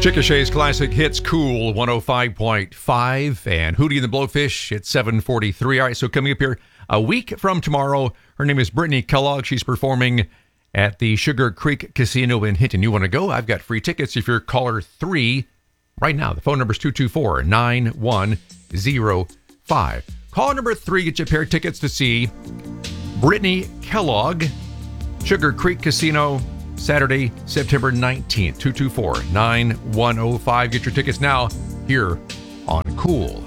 Chickasha's classic hits, Cool 105.5, and Hootie and the Blowfish at 7:43. All right, so coming up here a week from tomorrow, her name is Brittany Kellogg. She's performing at the Sugar Creek Casino in Hinton. You want to go? I've got free tickets if you're caller 3 right now. The phone number is 224-9105. Caller number 3, get you a pair of tickets to see Brittany Kellogg, Sugar Creek Casino, Saturday, September 19th, 224-9105. Get your tickets now here on Cool